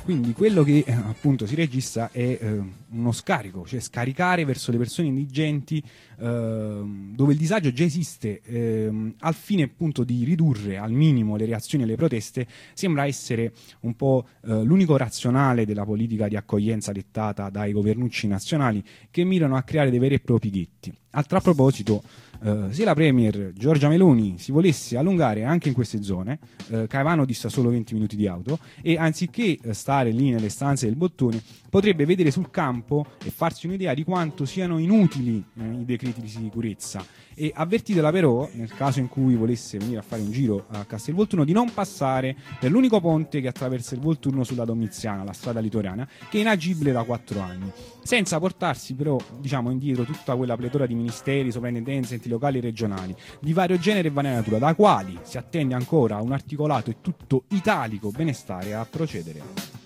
Quindi quello che appunto si registra è uno scarico, cioè scaricare verso le persone indigenti dove il disagio già esiste, al fine appunto di ridurre al minimo le reazioni alle proteste, sembra essere un po' l'unico razionale della politica di accoglienza dettata dai governucci nazionali che mirano a creare dei veri e propri ghetti. A tal proposito, se la Premier Giorgia Meloni si volesse allungare anche in queste zone, Caivano dista solo 20 minuti di auto, e anziché stare lì nelle stanze del bottone, potrebbe vedere sul campo e farsi un'idea di quanto siano inutili i decreti di sicurezza. E avvertitela però, nel caso in cui volesse venire a fare un giro a Castelvolturno, di non passare per l'unico ponte che attraversa il Volturno sulla Domiziana, la strada litoranea, che è inagibile da 4 anni, senza portarsi però, diciamo, indietro tutta quella pletora di ministeri, sovrintendenze, enti locali e regionali di vario genere e varia natura, da quali si attende ancora un articolato e tutto italico benestare a procedere.